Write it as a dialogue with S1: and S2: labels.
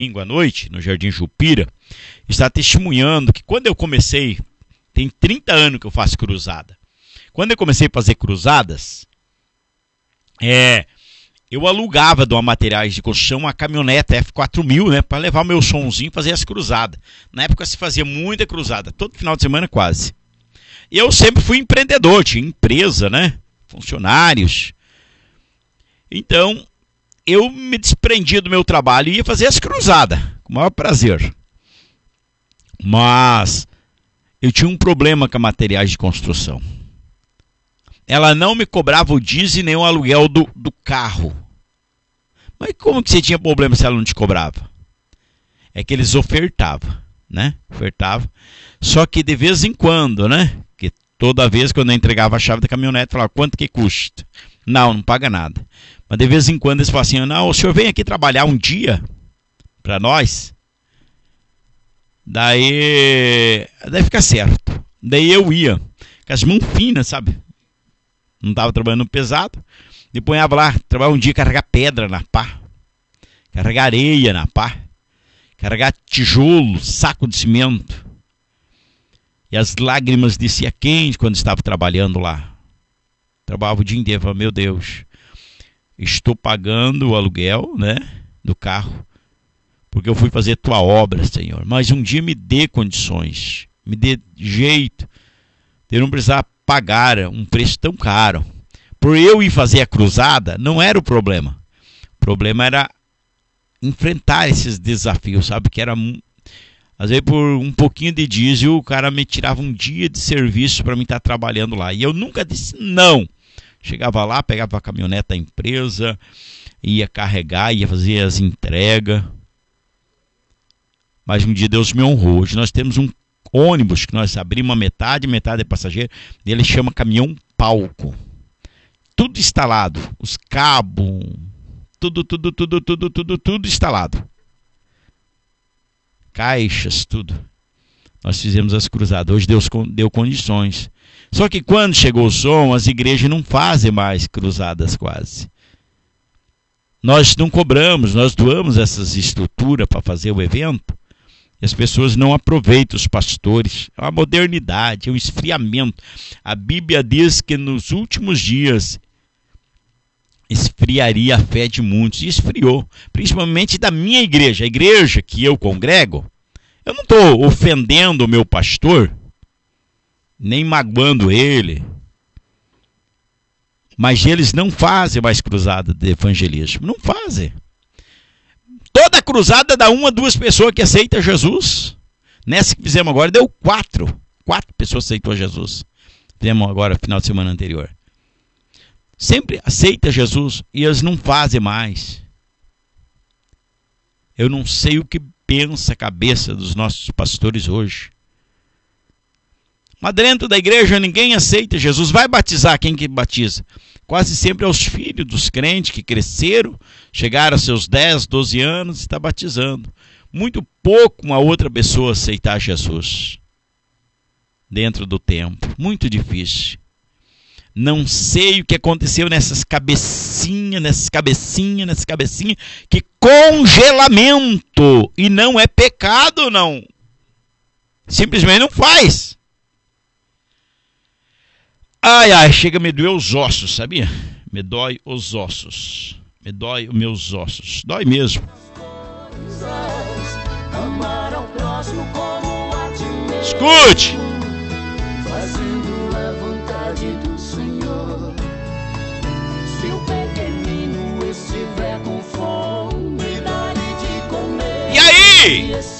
S1: domingo à noite, no Jardim Jupira, está testemunhando que quando eu comecei, tem 30 anos que eu faço cruzada. Quando eu comecei a fazer cruzadas, eu alugava de uma materiais de construção uma caminhonete F4000, né, para levar o meu sonzinho e fazer as cruzadas. Na época se fazia muita cruzada, todo final de semana quase. E eu sempre fui empreendedor, tinha empresa, né, funcionários. Então, eu me desprendia do meu trabalho e ia fazer as cruzadas, com o maior prazer. Mas eu tinha um problema com a materiais de construção. Ela não me cobrava o diesel nem o aluguel do carro. Mas como que você tinha problema se ela não te cobrava? É que eles ofertavam, né? Ofertavam. Só que de vez em quando, né? Que toda vez quando eu entregava a chave da caminhonete, falava, quanto que custa? Não paga nada. Mas de vez em quando eles falavam assim, não, o senhor vem aqui trabalhar um dia para nós? Daí fica certo. Daí eu ia, com as mãos finas, sabe? Não estava trabalhando pesado. Depois eu ia lá, trabalhar um dia, carregar pedra na pá, carregar areia na pá, carregar tijolo, saco de cimento. E as lágrimas desciam quente quando estava trabalhando lá. Trabalhava o dia inteiro, falava, meu Deus, estou pagando o aluguel, né, do carro, porque eu fui fazer tua obra, Senhor. Mas um dia me dê condições, me dê jeito de eu não precisar pagar um preço tão caro. Por eu ir fazer a cruzada, não era o problema. O problema era enfrentar esses desafios, sabe? Que era, às vezes, por um pouquinho de diesel, o cara me tirava um dia de serviço para mim estar trabalhando lá. E eu nunca disse não. Chegava lá, pegava a caminhonete da empresa, ia carregar, ia fazer as entregas. Mas um dia Deus me honrou. Hoje nós temos um ônibus que nós abrimos metade é passageiro, e ele chama caminhão palco. Tudo instalado, os cabos, tudo instalado. Caixas, tudo. Nós fizemos as cruzadas. Hoje Deus deu condições. Só que quando chegou o som, as igrejas não fazem mais cruzadas quase. Nós não cobramos, nós doamos essas estruturas para fazer o evento. E as pessoas não aproveitam os pastores. É uma modernidade, é um esfriamento. A Bíblia diz que nos últimos dias esfriaria a fé de muitos. E esfriou, principalmente da minha igreja. A igreja que eu congrego, eu não estou ofendendo o meu pastor, nem magoando ele. Mas eles não fazem mais cruzada de evangelismo. Não fazem. Toda cruzada dá 1 a 2 pessoas que aceitam Jesus. Nessa que fizemos agora, deu 4. 4 pessoas aceitou Jesus. Fizemos agora, final de semana anterior. Sempre aceita Jesus e eles não fazem mais. Eu não sei o que pensa a cabeça dos nossos pastores hoje. Mas dentro da igreja ninguém aceita Jesus. Vai batizar quem que batiza? Quase sempre é os filhos dos crentes que cresceram, chegaram aos seus 10, 12 anos e está batizando. Muito pouco uma outra pessoa aceitar Jesus dentro do tempo. Muito difícil. Não sei o que aconteceu nessas cabecinhas, que congelamento. E não é pecado, não. Simplesmente não faz. Ai, chega a me doer os ossos, sabia? Me dói os ossos. Me dói os meus ossos. Dói mesmo. Escute! E aí?